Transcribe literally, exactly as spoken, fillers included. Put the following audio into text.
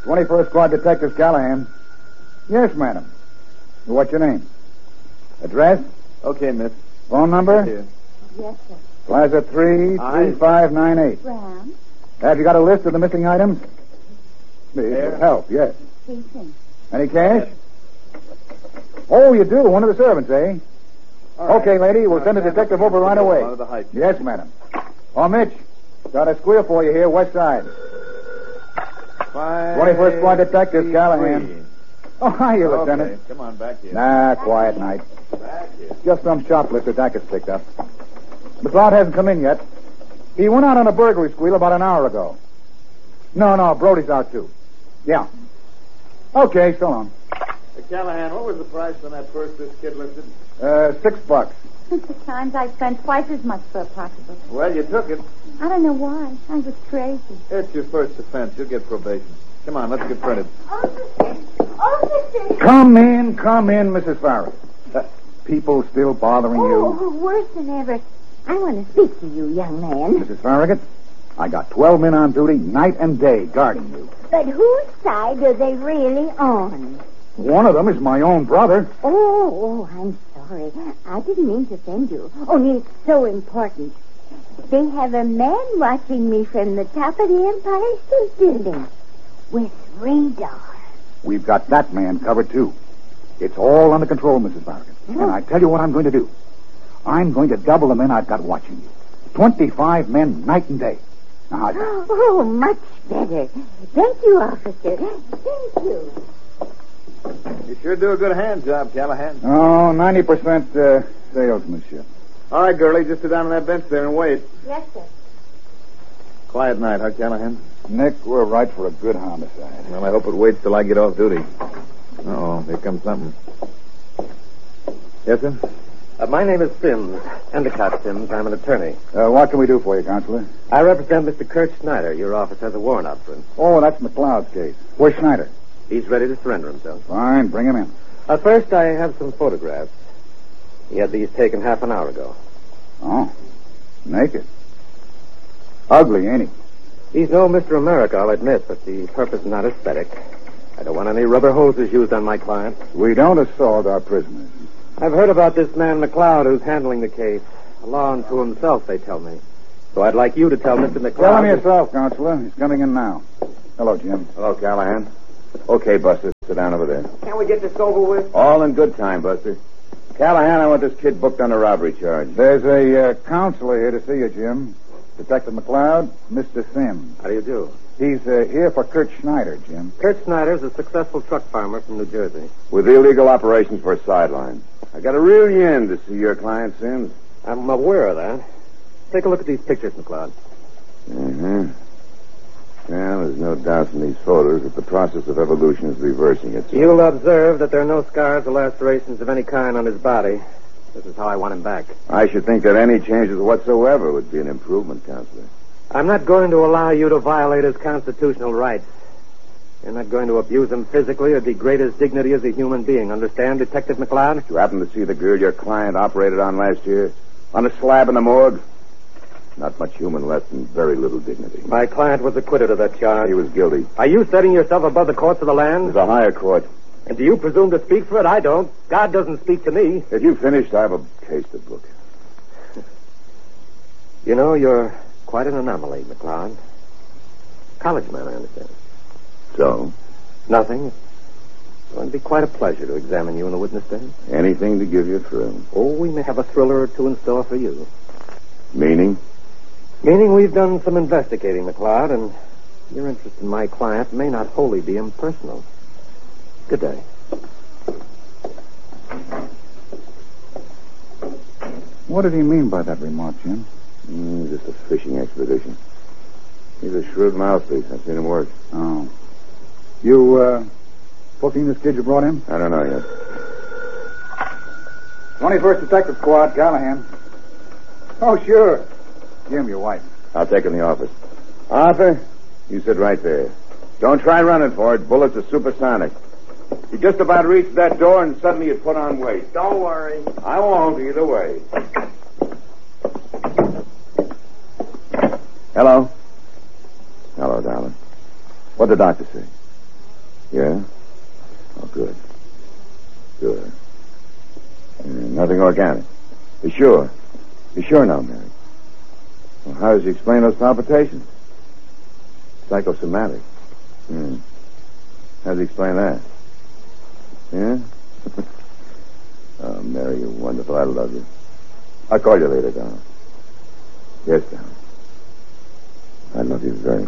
twenty-first Squad Detective Callahan. Yes, madam. What's your name? Address? Okay, miss. Phone number? Here. Yes, sir. Plaza three, three five nine eight. Brown. Have you got a list of the missing items? It Here. would help, yes. Ethan. Any cash? Oh, you do? One of the servants, eh? Okay, lady, we'll send a detective over right away. Out of the height. Yes, madam. Oh, Mitch, got a squeal for you here, west side. Five, twenty-first Squad Detective, three, Callahan. three. Oh, hiya, Okay, Lieutenant. come on, back here. Nah, quiet night. Back here. Just some shoplifter Dacus picked up. McLeod hasn't come in yet. He went out on a burglary squeal about an hour ago. No, no, Brody's out too. Yeah. Okay, so long. Hey, Callahan, what was the price on that purse this kid lifted? Uh, six bucks. At times I spent twice as much for a pocketbook. Well, you took it. I don't know why. I was crazy. It's your first offense. You'll get probation. Come on, let's get printed. Officer! Officer! Come in, come in, Missus Farragut. Uh, people still bothering you? Oh, worse than ever. I want to speak to you, young man. Missus Farragut, I got twelve men on duty night and day guarding you. But whose side are they really on? One of them is my own brother. Oh, oh, I'm sorry. I didn't mean to offend you. Only it's so important. They have a man watching me from the top of the Empire State Building with radar. We've got that man covered, too. It's all under control, Missus Farragut. Oh. And I tell you what I'm going to do. I'm going to double the men I've got watching you. Twenty-five men night and day. Now, how's that? Oh, much better. Thank you, officer. Thank you. You sure do a good hand job, Callahan. Oh, ninety percent uh, salesmanship. All right, girlie, just sit down on that bench there and wait. Yes, sir. Quiet night, huh, Callahan? Nick, we're right for a good homicide. Well, I hope it waits till I get off duty. Uh-oh, here comes something. Yes, sir? Uh, my name is Sims, Endicott Sims. I'm an attorney. Uh, what can we do for you, Counselor? I represent Mister Kurt Schneider. Your office has a warrant out for him. Oh, that's McLeod's case. Where's Schneider? He's ready to surrender himself. Fine, bring him in. Uh, first, I have some photographs. He had these taken half an hour ago. Oh, naked. Ugly, ain't he? He's no Mister America, I'll admit, but the purpose is not aesthetic. I don't want any rubber hoses used on my client. We don't assault our prisoners. I've heard about this man McLeod who's handling the case. A law unto himself, they tell me. So I'd like you to tell Mister McLeod... Tell him yourself, Counselor. He's coming in now. Hello, Jim. Hello, Callahan. Okay, Buster, sit down over there. Can we get this over with? All in good time, Buster. Callahan, I want this kid booked on a robbery charge. There's a uh, counselor here to see you, Jim. Detective McLeod, Mister Sims. How do you do? He's uh, here for Kurt Schneider, Jim. Kurt Snyder's a successful truck farmer from New Jersey. With illegal operations for a sideline. I got a real yen to see your client, Sims. I'm aware of that. Take a look at these pictures, McLeod. Mm-hmm. Well, there's no doubt from these photos that the process of evolution is reversing itself. You'll observe that there are no scars or lacerations of any kind on his body. This is how I want him back. I should think that any changes whatsoever would be an improvement, Counselor. I'm not going to allow you to violate his constitutional rights. You're not going to abuse him physically or degrade his dignity as a human being. Understand, Detective McLeod? You happen to see the girl your client operated on last year? On a slab in the morgue? Not much human left and very little dignity. My client was acquitted of that charge. He was guilty. Are you setting yourself above the courts of the land? There's a higher court. And do you presume to speak for it? I don't. God doesn't speak to me. If you finished, I have a case to book. You know, you're quite an anomaly, McLeod. College man, I understand. So? Nothing. It's going to be quite a pleasure to examine you in the witness stand. Anything to give you a thrill. Oh, we may have a thriller or two in store for you. Meaning? Meaning we've done some investigating, McLeod, and your interest in my client may not wholly be impersonal. Good day. What did he mean by that remark, Jim? Mm, just a fishing expedition. He's a shrewd mouthpiece. I've seen him work. Oh. You, uh, booking this kid you brought in? I don't know yet. twenty-first Detective Squad, Callahan. Oh, sure. Jim, your wife. I'll take him in the office. Arthur, you sit right there. Don't try running for it. Bullets are supersonic. You just about reached that door and suddenly you put on weight. Don't worry. I won't either way. Hello? Hello, darling. What'd the doctor say? Yeah? Oh, good. Good. Uh, nothing organic. You're sure? You're sure now, Mary? Well, how does he explain those palpitations? Psychosomatic. Hmm. How does he explain that? Yeah? Oh, Mary, you're wonderful. I love you. I'll call you later, Don. Yes, Don. I love you very much.